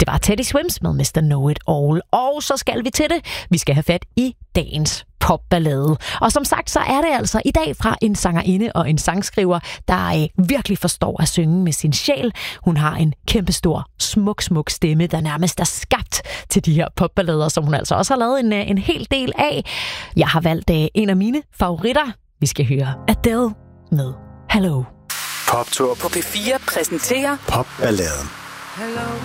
Det var Teddy Swims med Mr. Know It All. Og så skal vi til det. Vi skal have fat i dagens popballade. Og som sagt, så er det altså i dag fra en sangerinde og en sangskriver, der virkelig forstår at synge med sin sjæl. Hun har en kæmpestor, smuk stemme, der nærmest er skabt til de her popballader, som hun altså også har lavet en hel del af. Jeg har valgt en af mine favoritter. Vi skal høre Adele med Hello. Poptur på P4 præsenterer Popballaden. Hello,